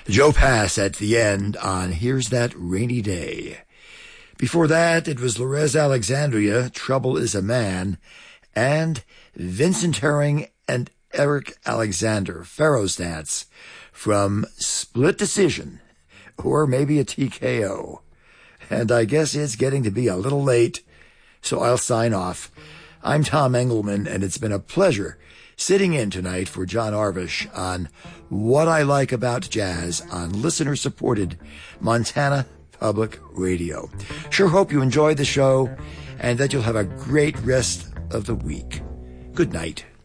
Joe Pass at the end on Here's That Rainy Day. Before that, it was Lorez Alexandria, Trouble is a Man, and Vincent Herring and Eric Alexander, Pharaoh's Dance, from Split Decision, or maybe a TKO. And I guess it's getting to be a little late, so I'll sign off. I'm Tom Engelman, and it's been a pleasure sitting in tonight for John Arvish on What I Like About Jazz on listener-supported Montana Public Radio. Sure hope you enjoyed the show and that you'll have a great rest of the week. Good night.